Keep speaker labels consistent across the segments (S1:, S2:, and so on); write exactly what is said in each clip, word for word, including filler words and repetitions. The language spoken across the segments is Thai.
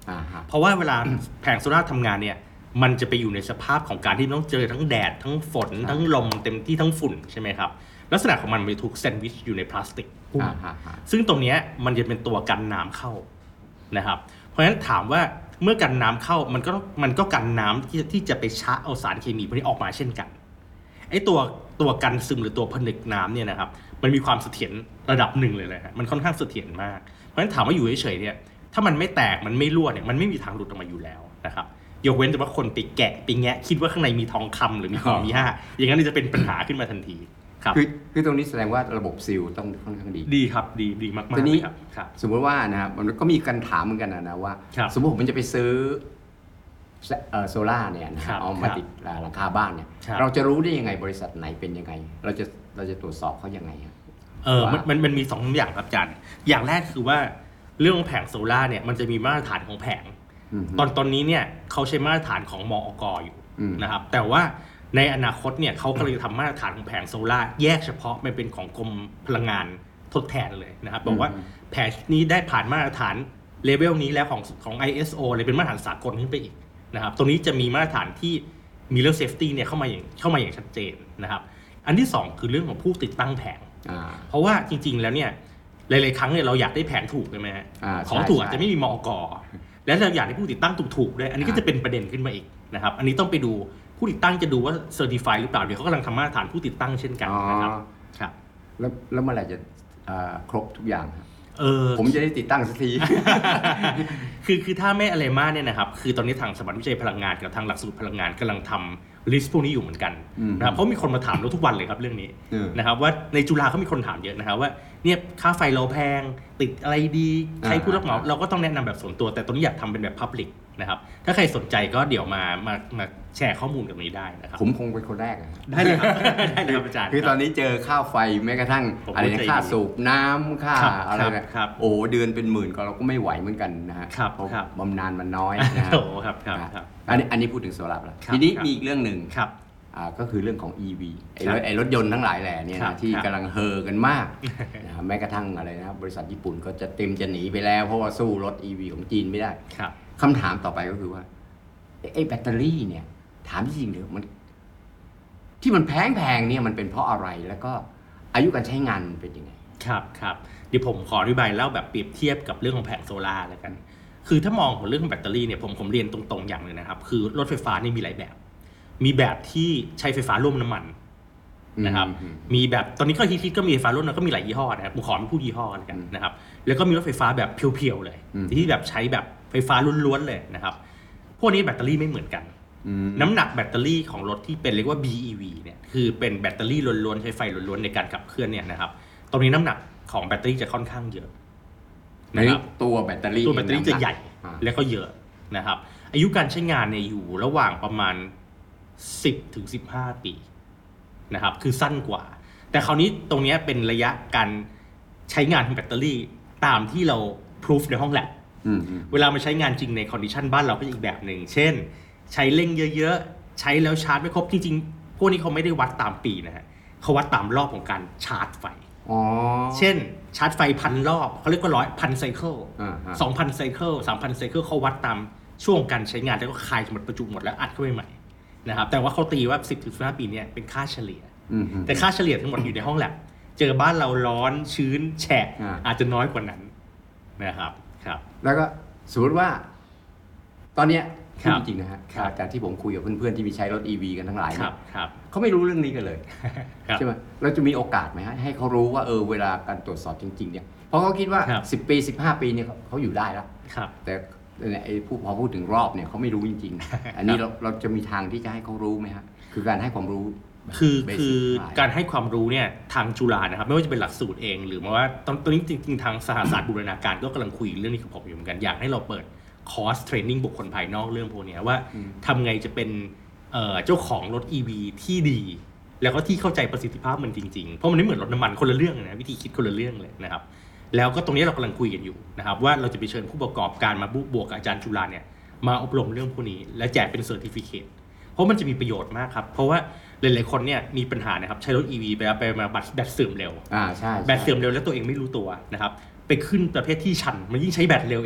S1: เพราะว่าเวลาแผงโซล่าทำงานเนี่ยมันจะไปอยู่ในสภาพของการที่ต้องเจอทั้งแดดทั้งฝนทั้งลมเต็มที่ทั้งฝุ่นใช่ไหมครับลักษณะของมันมันถูกแซนด์วิชอยู่ในพลาสติกซึ่งตรงนี้มันจะเป็นตัวกันน้ำเข้านะครับเพราะฉะนั้นถามว่าเมื่อกันน้ำเข้ามันก็มันก็กันน้ำที่ที่จะไปชะเอาสารเคมีพวกนี้ออกมาเช่นกันไอ้ตัวตัวกันซึมหรือตัวผนึกน้ำเนี่ยนะครับมันมีความเสถียรระดับหนึ่งเลยเลยฮะมันค่อนข้างเสถียรมากเพราะฉะนั้นถามว่าอยู่เฉยๆเนี่ยถ้ามันไม่แตกมันไม่รั่วเนี่ยมันไม่มีทางหลุดออกมาอยู่แล้วนะครับยกเว้นแต่ว่าคนไปแกะไปแงะคิดว่าข้างในมีทองคำหรือมีของมีค่าอย่างนั้นจะเป็นปัญหาขึ้นมาทันทีครับ
S2: คือคือตรงนี้แสดงว่าระบบซีลต้องค่อนข้างดี
S1: ดีครับดีดีมากๆ
S2: ทีนี้
S1: ครับ
S2: สมมติว่านะครับมันก็มีการถามเหมือนกันนะว่าสมมติผมจะไปซื้อโซล่าเนี่ยนะเอามาติดหลังคาบ้านเนี่ยเราจะรู้ได้ยังไงบริษัทไหนเป็นยังไงเราจะเราจะตรวจสอบเขายังไงครับ
S1: เออมันมันมันมีสองอย่างครับอาจารย์อย่างแรกคือว่าเรื่องแผงโซล่าเนี่ยมันจะมีมาตรฐานของแผงตอนตอนนี้เนี่ยเขาใช้มาตรฐานของมอก.อยู่นะครับแต่ว่าในอนาคตเนี่ยเขากำลังจะทำมาตรฐานของแผงโซล่าแยกเฉพาะมันเป็นของกรมพลังงานทดแทนเลยนะครับบอกว่าแผงนี้ได้ผ่านมาตรฐานเลเวลนี้แล้วของของ ไอ เอส โอ เลยเป็นมาตรฐานสากลขึ้นไปอีกนะครับตรงนี้จะมีมาตรฐานที่มีเรื่องเซฟตี้เนี่ยเข้ามาอย่างเข้ามาอย่างชัดเจนนะครับอันที่สองคือเรื่องของผู้ติดตั้งแผงเพราะว่าจริงๆแล้วเนี่ยหลายๆครั้งเนี่ยเราอยากได้แผงถูกใช่ไหมฮะของถูกอาจจะไม่มีมอก.และเราอยากให้ผู้ติดตั้งถูกๆด้วยอันนี้ก็จะเป็นประเด็นขึ้นมาอีกนะครับอันนี้ต้องไปดูผู้ติดตั้งจะดูว่าเซอร์ติฟายหรือเปล่าเดี๋ยวเขากำลังทำมาตรฐานผู้ติดตั้งเช่นกันนะครับครับ
S2: แล้วแล้วเมื่อไหร่จะครบทุกอย่าง
S1: เออ
S2: ผมจะได้ติดตั้งสักที
S1: คือคือถ้าไม่อะไรมากเนี่ยนะครับคือตอนนี้ทางสถาบันวิจัยพลังงานกับทางหลักสูตรพลังงานกำลังทำลิสต์พวกนี้อยู่เหมือนกันนะครับเพราะมีคนมาถามเราทุกวันเลยครับเรื่องนี้นะครับว่าในจุฬาเขามีคนถามเยอะนะครับว่าเนี่ยค่าไฟเราแพงติดอะไรดีใครผู้รับเหมาเราก็ต้องแนะนำแบบส่วนตัวแต่ตอนนี้อยากทำเป็นแบบ Public นะครับถ้าใครสนใจก็เดี๋ยวมามามาแชร์ข้อมูลกับนี้ได้นะครับ
S2: ผมคงเป็นคนแรก
S1: ได้เลยครับได้เลยครับอาจารย์
S2: คือตอนนี้เจอค่าไฟแม้กระทั่งอะไรนะค่าสูบน้ำค่าอะไรนะโอ้เดือนเป็นหมื่นก็เราก็ไม่ไหวเหมือนกันนะฮะเพราะบำนาญมันน้อยนะฮะ
S1: โอ้ครับครับ
S2: อันนี้อันนี้พูดถึงโซลาร์แล้วทีนี้มีอีกเรื่องหนึ่งก็คือเรื่องของ อี วี ไอ้รถไอ้รถยนต์ทั้งหลายแหล่เนี่ยนะที่กำลังเฮอกันมากนะแม้กระทั่งอะไรนะบริษัทญี่ปุ่นก็จะเต็มจะหนีไปแล้วเพราะว่าสู้รถ อี วี ของจีนไม่ได้คำถามต่อไปก็คือว่าไอ้แบตเตอรี่เนี่ยถามจริงๆเลยมันที่มันแพงแพงเนี่ยมันเป็นเพราะอะไรแล้วก็อายุการใช้งานมันเป็นยังไง
S1: ครับครับเดี๋ยวผมขออธิบายเล่าแบบเปรียบเทียบกับเรื่องของแผงโซล่าแล้วกันคือถ้ามองของเรื่องของแบตเตอรี่เนี่ยผมผมเรียนตรงๆอย่างนึงนะครับคือรถไฟฟ้านี่มีหลายแบบมีแบบที่ใช้ไฟฟ้าร่วมน้ำมันนะครับมีแบบตอนนี้ก็ฮิตๆก็มีไฟฟ้าร่วมน้ำมันก็มีหลายยี่ห้อนะครับผมขอไม่พูดยี่ห้อกันนะครับแล้วก็มีรถไฟฟ้าแบบเพียวๆเลยที่แบบใช้แบบไฟฟ้าล้วนๆเลยนะครับพวกนี้แบตเตอรี่ไม่เหมือนกันน้ำหนักแบตเตอรี่ของรถที่เป็นเรียกว่า บี อี วี เนี่ยคือเป็นแบตเตอรี่ล้วนๆใช้ไฟล้วนๆในการขับเคลื่อนเนี่ยนะครับตรงนี้น้ำหนักของแบตเตอรี่จะค่อนข้างเยอะ
S2: นะครับตัวแบตเตอรี่
S1: ตัวแบตเตอรี่จะใหญ่แล้วก็เยอะนะครับอายุการใช้งานเนี่ยอยู่ระหว่างประมาณสิบถึงสิบห้าปีนะครับคือสั้นกว่าแต่คราวนี้ตรงนี้เป็นระยะการใช้งานของแบตเตอรี่ตามที่เราพิสูจในห้องแลบเวลามาใช้งานจริงในคอนดิชันบ้านเราก็อีกแบบหนึ่งเช่นใช้เร่งเยอะๆใช้แล้วชาร์จไม่ครบจริงๆพวกนี้เขาไม่ได้วัดตามปีนะฮะเขาวัดตามรอบของการชาร์จไฟเช่นชาร์จไฟพันรอบเขาเรียกว่าร้อยพันไซเคิลสองพันไซเคิลสามพันไซเคิลเขาวัดตามช่วงการใช้งานแล้วก็คายหมดประจุหมดแล้วอัดเข้าไปใหม่นะครับแต่ว่าเขาตีว่า สิบถึงสิบห้า ปีเนี่ยเป็นค่าเฉลี่ยแต่ค่าเฉลี่ยทั้งหมดอยู่ในห้องแลบเจอบ้านเราร้อนชื้นแฉะ อ, อาจจะน้อยกว่านั้นนะครับครับ
S2: แล้วก็สมมติว่าตอนเนี้ยจริงๆนะฮะจากที่ผมคุยกับเพื่อนๆที่มีใช้รถ อี วี กันทั้งหลายเนี่ยเขาไม่รู้เรื่องนี้กันเลยใช่ไหมเราจะมีโอกาสไหมฮะให้เขารู้ว่าเออเวลาการตรวจสอบจริงๆเนี่ยเพราะเขาคิดว่าสิบปีสิบห้าปีเนี่ยเขาอยู่ได้แล้วแต่ไอ้ผู้พอพูดถึงรอบเนี่ยเขาไม่รู้จริงๆอันนี้เราเราจะมีทางที่จะให้เขารู้ไหมฮะคือการให้ความรู้
S1: คือคือการให้ความรู้เนี่ยทางจุฬานะครับไม่ว่าจะเป็นหลักสูตรเองหรือว่าตอนตอนนี้จริงๆทางสหศาสตร์บูรณาการก็กำลังคุยเรื่องนี้กับผมอยู่เหมือนกันอยากให้เราเปิดคอร์สเทรนนิ่งบุคคลภายนอกเรื่องพวกนี้ว่าทำไงจะเป็นเจ้าของรถ อี วี ที่ดีแล้วก็ที่เข้าใจประสิทธิภาพมันจริงๆเพราะมันไม่เหมือนรถน้ำมันคนละเรื่องนะวิธีคิดคนละเรื่องเลยนะครับแล้วก็ตรงนี้เรากำลังคุยกันอยู่นะครับว่าเราจะไปเชิญผู้ประกอบการมาบวกกับอาจารย์จุฬาเนี่ยมาอบรมเรื่องพวกนี้และแจกเป็นเซอร์ติฟิเคตเพราะมันจะมีประโยชน์มากครับเพราะว่าหลายๆคนเนี่ยมีปัญหานะครับใช้รถ อี วี ไปไปมาแบตเสื่อมเร็ว
S2: อ่าใช่
S1: แบตเสื่อมเร็วแล้วตัวเองไม่รู้ตัวนะครับไปขึ้นประเภทที่ชันมันยิ่งใช้แบตเร็วอีก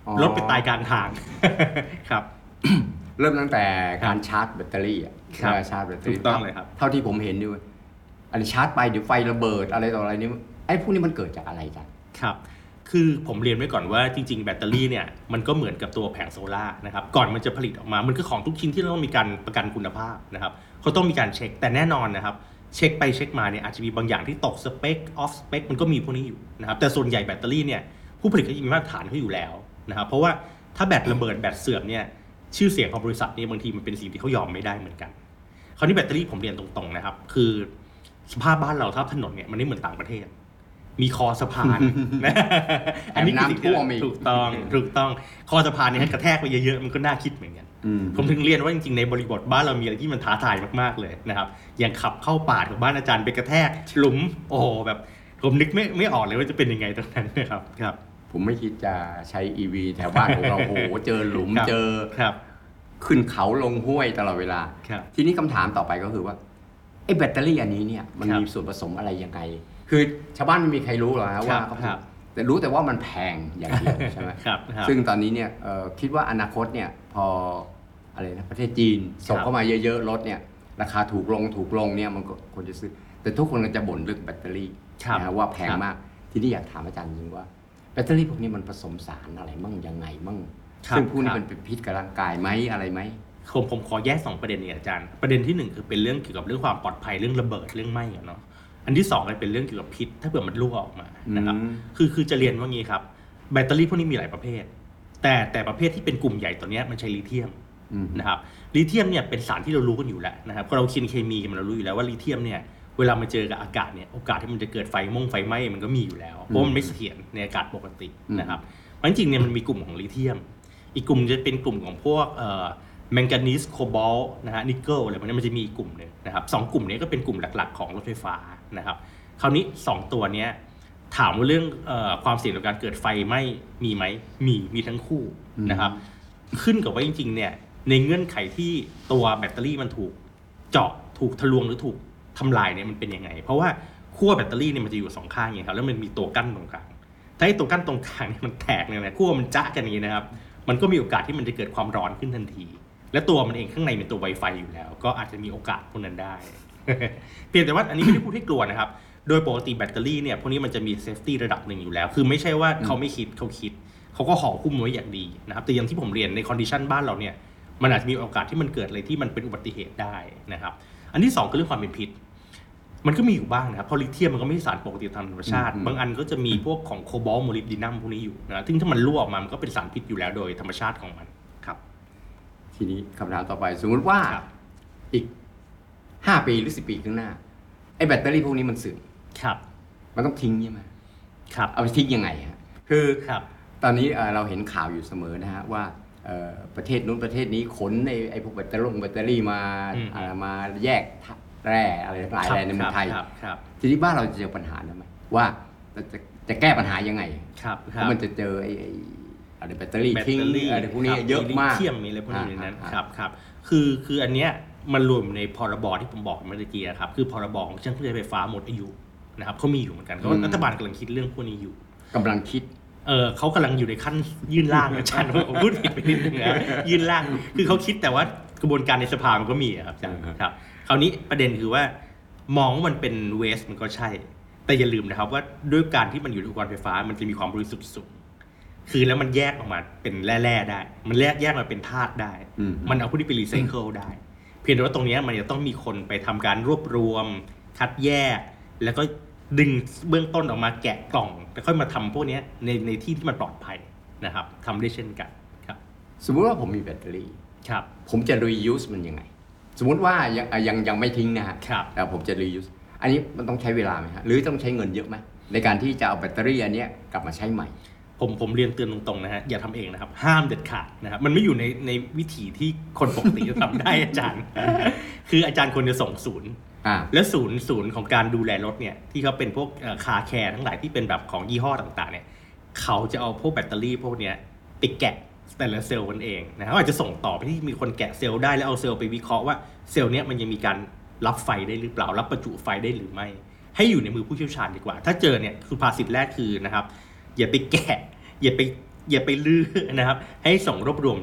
S1: รถไปตายกลางทาง ครับ
S2: เริ่มตั้งแต่การชาร์จแบตเตอรี่อ่ะ
S1: ครับ
S2: ชาร์จแบตเตอรี่
S1: ถูกต้องเลยครับ
S2: เท่าที่ผมเห็นด้วยอันนี้ชาร์จไปเดี๋ยวไฟระเบิดอะไรต่ออะไรนี่ไอ้พวกนี้มันเกิดจากอะไรกัน
S1: ครับคือผมเรียนไว้ก่อนว่าจริงๆแบตเตอรี่เนี่ยมันก็เหมือนกับตัวแผงโซล่านะครับก่อนมันจะผลิตออกมามันคือของทุกชิ้นที่เราต้องมีการประกันคุณภาพนะครับเขาต้องมีการเช็คแต่แน่นอนนะครับเช็คไปเช็คมาเนี่ยอาจจะมีบางอย่างที่ตกสเปคออฟสเปคมันก็มีพวกนี้อยู่นะครับแต่ส่วนใหญ่แบตเตอรี่เนี่ยผู้ผลิตก็มีมาตรฐานเขาอยู่แล้วนะครับเพราะว่าถ้าแบตระเบิดแบตเสื่อมเนี่ยชื่อเสียงของบริษัทเนี่ยบางทีมันเป็นสิ่งที่เขายอมไม่ได้เหมือนกันคราวนี้แบตเตอรี่ผมเรียนตรงๆนะครับคือสภาพบ้านเราถ้าถนนเนี่ยมันไม่เหมือนต่างประเทศมีคอสะพาน อันนี้คือสิ่งที่ถูกต้องถูกต้องคอสะพานเนี่ยให้กระแทกไปเยอะๆมันก็น่าคิดเหมือนกันผมถึงเรียนว่าจริงๆในบริบทบ้านเรามีอะไรที่มันท้าทายมากๆเลยนะครับอย่างขับเข้าป่าของบ้านอาจารย์ไปกระแทกหลุมโอ้โหแบบผมนึกไม่ไม่ออกเลยว่าจะเป็นยังไงตรงนั้นนะครับครับ
S2: ผมไม่คิดจะใช้ อี วี แถวบ้านของเราโอ้โหเจอหลุมเจอขึ้นเขาลงห้วยตลอดเวลาทีนี้คำถามต่อไปก็คือว่าไอ้แบตเตอรี่อันนี้เนี่ยมันมีส่วนผสมอะไรยังไงคือชาวบ้านไม่มีใครรู้หรอกนะว่าแต่รู้แต่ว่ามันแพงอย่างเดียวใช่ไหมซึ่งตอนนี้เนี่ยคิดว่าอนาคตเนี่ยพออะไรนะประเทศจีนส่งเข้ามาเยอะๆรถเนี่ยราคาถูกลงถูกลงเนี่ยมันก็คนจะซื้อแต่ทุกคนก็จะบ่นเรื่องแบตเตอรี่นะว่าแพงมากทีนี้อยากถามอาจารย์จริงว่าแบตเตอรี่พวกนี้มันผสมสารอะไรมั่งยังไงมั่งซึ่งพวกนี้มันเป็นพิษกับร่างกายไหมอะไรไหม
S1: ผมผมขอแยกสองประเด็นนี้อาจารย์ประเด็นที่หนึ่งคือเป็นเรื่องเกี่ยวกับเรื่องความปลอดภัยเรื่องระเบิดเรื่องไหม้เนาะอันที่สองเป็นเรื่องเกี่ยวกับพิษถ้าเผื่อมันรั่วออกมานะครับคือคือจะเรียนว่างี้ครับแบตเตอรี่พวกนี้มีหลายประเภทแต่แต่ประเภทที่เป็นกลุ่มใหญ่ตัวนี้มันใช้ลิเธียมนะครับลิเธียมเนี่ยเป็นสารที่เรารู้กันอยู่แล้วนะครับเราคิดเคมีมันเรารู้อยู่แล้วว่าลิเธียมเนี่ยเวลามาเจอกับอากาศเนี่ยโอกาสที่มันจะเกิดไฟม่งไฟไหม้มันก็มีอยู่แล้วเพราะมันไม่เสถียรในอากาศปกตินะครับเพราะจริงๆเนี่ยมันมีกลุ่มของลิเธียมอีกกลุ่มจะเป็นกลุ่มของพวกแมงกานีสโคบอลต์นะฮะนิกเกิลอะไรพวกนี้มันจะมีอีกกลุ่มนึงนะครับสองกลุ่มนี้ก็เป็นกลุ่มหลักๆของรถไฟฟ้านะครับคราวนี้สองตัวนี้ถามว่าเรื่องเอ่อความเสี่ยงต่อการเกิดไฟไหม้มีไหมมีมีทั้งคู่นะครับขึ้นกับว่าจริงๆเนี่ยในเงื่อนไขที่ตัวแบตเตอรี่มันถูกเจาะถูกทะลวงหรือถูกทำลายเนี่ยมันเป็นยังไงเพราะว่าขั้วแบตเตอรี่เนี่ยมันจะอยู่สองข้างอย่างครับแล้วมันมีตัวกั้นตรงกลางถ้าไอ้ตัวกั้นตรงกลางเนี่ยมันแตกเนี่ยนะขั้วมันจ๊ะกันอย่างนี้นะครับมันก็มีโอกาสที่มันจะเกิดความร้อนขึ้นทันทีและตัวมันเองข้างในเป็นตัว Wi-Fi อยู่แล้วก็อาจจะมีโอกาสพวกนั้นได้ เพียงแต่ว่าอันนี้ไม่ได้พูดให้กลัวนะครับโดยปกติแบตเตอรี่เนี่ยพวกนี้มันจะมีเซฟตี้ระดับหนึ่งอยู่แล้วคือไม่ใช่ว่าเขาไม่คิดเขาคิดเขาก็ห่อหุ้มไว้อย่างดีนะครับแต่อย่างที่ผมเรียนในคอนดิชันบ้านเราเนี่ยมันอาจจะมีโอกาสที่มันเกิดอะไรที่มันเป็นอุบัติเหตุได้นะครับอันที่สองคือเรื่องความเป็นพิษมันก็มีอยู่บ้างนะครับเพราะลิเธียมมันก็ไม่ใช่สารปกติทางธรรมชาติบางอันก็จะมีพวกของโคบอลต์โมลิบดีนัมพวกนี้อยู่นะซึ่งถ้ามันรั่วออกมามันก็เป็นสารพิษอยู่แล้วโดยธรรมชาติของมันครับ
S2: ทีนี้คำถามต่อไปสมมติว่าอีกห้าปีหรือสิบปีข้างหน้าไอ้แบตเตอรี่พวกนี้มันเสื่อม
S1: ครับ
S2: มันต้องทิ้งใช่ไหม
S1: ครับ
S2: เอาไปทิ้งยังไงฮะคือ
S1: ครับ
S2: ตอนนี้เราเห็นข่าวอยู่เสมอนะฮะว่าประเทศนู้นประเทศนี้ขนไอ้ไอ้พวกแบตเตอรี่แบตเตอรี่มามาแยกแร่อะไรหลายแร่ในเมืองไทยทีนี้บ้านเราจะเจอปัญหาไหมว่าจะจะแก้ปัญหายังไงเพราะมันจะเจอไอ้อะไรแบตเตอรี่ทิ้งอะไรพวกนี้เยอะมาก
S1: ลิเธียมมีอะไรพวกนี้ในนั้นครับครับคือคืออันเนี้ยมันรวมในพรบที่ผมบอกเมื่อกี้ครับคือพรบของเครื่องใช้ไฟฟ้าหมดอายุนะครับเขามีอยู่เหมือนกันก็รัฐบาลกำลังคิดเรื่องพวกนี้อยู่
S2: กำลังคิด
S1: เออเขากำลังอยู่ในขั้นยื่นร่างอาจารย์ผมพูดผิดไปนิดนึงนะยื่นร่างคือเขาคิดแต่ว่ากระบวนการในสภามันก็มีครับอาจารย์ครับคราวนี้ประเด็นคือว่ามองว่ามันเป็นเวสมันก็ใช่แต่อย่าลืมนะครับว่าด้วยการที่มันอยู่ในอุปกรณ์ไฟฟ้ามันจะมีความบริสุทธิ์สูงคือแล้วมันแยกออกมาเป็นแร่ๆได้มันแยกแยกมาเป็นธาตุได้มันเอาพวกนี้ไปรีไซเคิลได้เพียงแต่ว่าตรงนี้มันจะต้องมีคนไปทำการรวบรวมคัดแยกแล้วก็ดึงเบื้องต้นออกมาแกะกล่องแล้วค่อยมาทำพวกนี้ในในที่ที่มันปลอดภัยนะครับทำได้เช่นกันครับ
S2: สมมุติว่าผมมีแบตเตอรี่
S1: ครับ
S2: ผมจะ reuse มันยังไงสมมุติว่ายังยังยังไม่ทิ้งนะฮะแต่ผมจะ reuse อันนี้มันต้องใช้เวลาไหมฮะหรือต้องใช้เงินเยอะไหมในการที่จะเอาแบตเตอรี่อันนี้กลับมาใช้ใหม่
S1: ผมผมเรียนเตือนตรงๆนะฮะอย่าทำเองนะครับห้ามเด็ดขาดนะครับมันไม่อยู่ในในวิถีที่คนปกติจะทำได้อาจารย์ คืออาจารย์ควรจะส่งศูนย์และศูนย์ศูนย์ของการดูแลรถเนี่ยที่เขาเป็นพวกคาร์แคร์ทั้งหลายที่เป็นแบบของยี่ห้อต่างๆเนี่ยเขาจะเอาพวกแบตเตอรี่พวกเนี้ยไปแกะแต่ละเซลล์กันเองนะอาจจะส่งต่อไปที่มีคนแกะเซลล์ได้แล้วเอาเซลล์ไปวิเคราะห์ว่าเซลล์เนี้ยมันยังมีการรับไฟได้หรือเปล่ารับประจุไฟได้หรือไม่ให้อยู่ในมือผู้เชี่ยวชาญดีกว่าถ้าเจอเนี่ยคือภาษิตแรกคือนะครับอย่าไปแกะอย่าไปอย่าไปลือนะครับให้ส่งรวบรวม